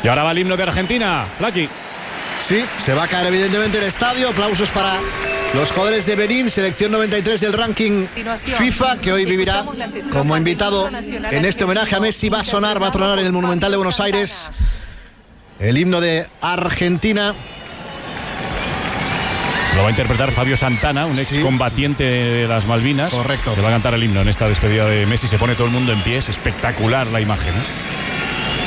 Y ahora va el himno de Argentina, Flaqui. Sí, se va a caer evidentemente el estadio. Aplausos para los jugadores de Benín, selección 93 del ranking FIFA, que hoy vivirá como invitado en este homenaje a Messi. Va a tronar en el Monumental de Buenos Aires el himno de Argentina. Lo va a interpretar Fabio Santana, un excombatiente de las Malvinas. Correcto. Que va a cantar el himno en esta despedida de Messi. Se pone todo el mundo en pie. Es espectacular la imagen, ¿eh?